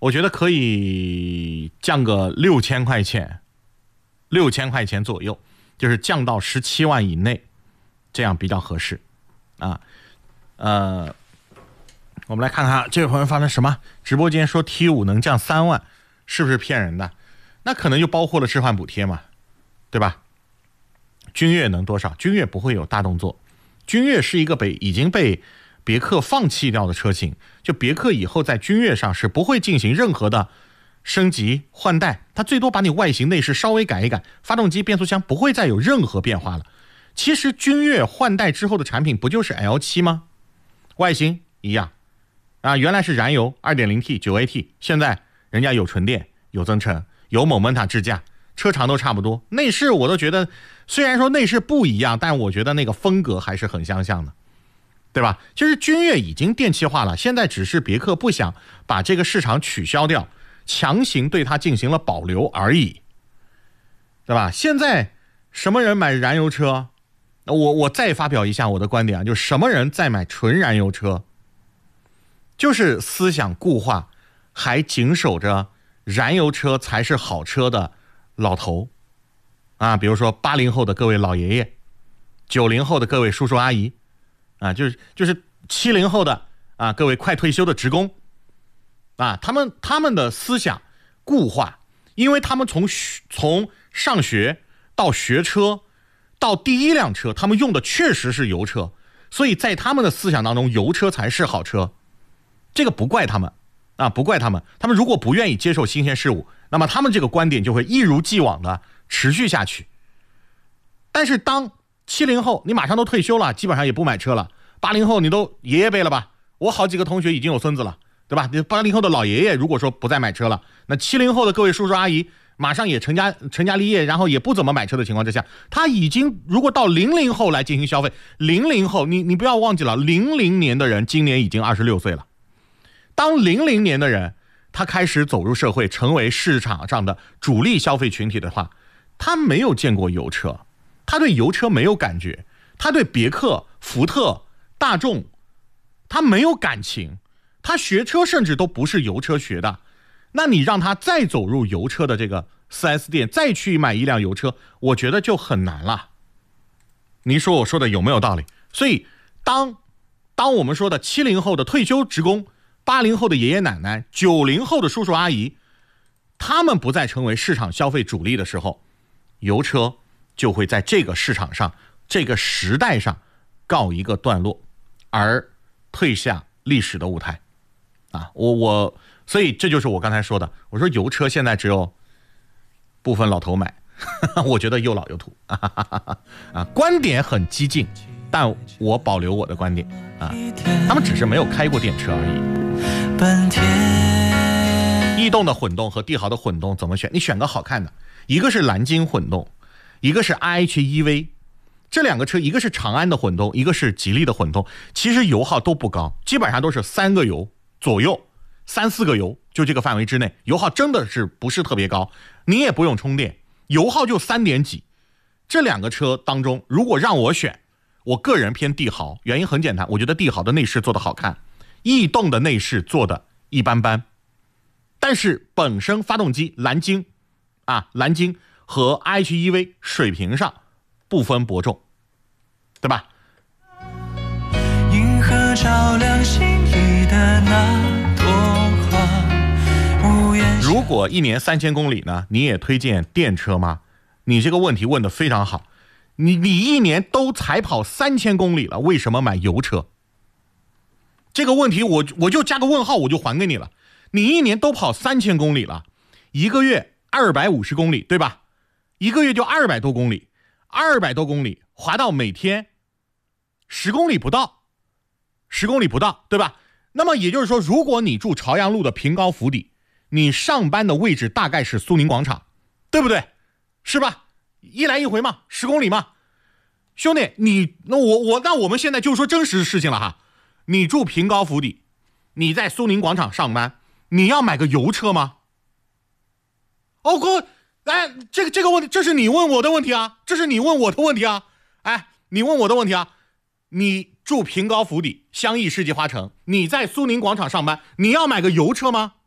我觉得可以降个6000块钱，6000块钱左右，就是降到17万以内，这样比较合适啊。我们来看看这位朋友发了什么直播间说 T5 能降3万，是不是骗人的？那可能就包括了置换补贴嘛，对吧？君越能多少？君越不会有大动作，君越是一个已经被别克放弃掉的车型，就别克以后在君越上是不会进行任何的升级换代，它最多把你外形内饰稍微改一改，发动机变速箱不会再有任何变化了。其实君越换代之后的产品不就是 L7 吗？外形一样啊，原来是燃油 2.0T 9AT， 现在人家有纯电，有增程，有Momenta智驾，车长都差不多，内饰我都觉得虽然说内饰不一样，但我觉得那个风格还是很相像的，对吧？其实君越已经电气化了，现在只是别克不想把这个市场取消掉，强行对它进行了保留而已，对吧？现在什么人买燃油车？我再发表一下我的观点啊，就是什么人在买纯燃油车？就是思想固化，还紧守着燃油车才是好车的老头啊，比如说80后的各位老爷爷，90后的各位叔叔阿姨啊，就是70后的啊各位快退休的职工啊，他们的思想固化，因为他们从上学到学车到第一辆车，他们用的确实是油车，所以在他们的思想当中，油车才是好车。这个不怪他们啊，不怪他们。他们如果不愿意接受新鲜事物，那么他们这个观点就会一如既往的持续下去。但是当70后你马上都退休了，基本上也不买车了，80后你都爷爷辈了吧？我好几个同学已经有孙子了，对吧？80后的老爷爷如果说不再买车了，那70后的各位叔叔阿姨马上也成家立业，然后也不怎么买车的情况之下，他已经如果到00后来进行消费，00后你不要忘记了，00年的人今年已经26岁了。当00年的人他开始走入社会，成为市场上的主力消费群体的话，他没有见过油车，他对油车没有感觉，他对别克、福特、大众他没有感情，他学车甚至都不是油车学的。那你让他再走入油车的这个 4S 店，再去买一辆油车，我觉得就很难了。您说我说的有没有道理？所以当我们说的70后的退休职工，80后的爷爷奶奶，90后的叔叔阿姨，他们不再成为市场消费主力的时候，油车就会在这个市场上这个时代上告一个段落，而退下历史的舞台啊。所以这就是我刚才说的，我说油车现在只有部分老头买我觉得又老又土啊，观点很激进，但我保留我的观点啊，他们只是没有开过电车而已。逸动的混动和帝豪的混动怎么选？你选个好看的，一个是蓝鲸混动，一个是 IH-EV， 这两个车一个是长安的混动，一个是吉利的混动，其实油耗都不高，基本上都是3个油左右，3、4个油，就这个范围之内，油耗真的是不是特别高，你也不用充电，油耗就3点几。这两个车当中，如果让我选，我个人偏帝豪，原因很简单，我觉得帝豪的内饰做得好看，逸动的内饰做得一般般，但是本身发动机蓝鲸和 IH-EV 水平上不分伯仲，对吧？银河照亮心里的那朵花。如果1年3000公里呢，你也推荐电车吗？你这个问题问得非常好，你1年都才跑3000公里了，为什么买油车？这个问题我就加个问号，我就还给你了。你1年都跑3000公里了，1个月250公里，对吧？1个月就200多公里，200多公里划到每天10公里不到，对吧？那么也就是说，如果你住朝阳路的平高府邸，你上班的位置大概是苏宁广场，对不对？是吧？一来一回嘛，10公里嘛。兄弟，那我们现在就说真实事情了哈。你住平高府邸，你在苏宁广场上班，你要买个油车吗？哦哥，哎，这个问题，这是你问我的问题啊，哎，你问我的问题啊。你住平高府邸，湘艺世纪花城，你在苏宁广场上班，你要买个油车吗？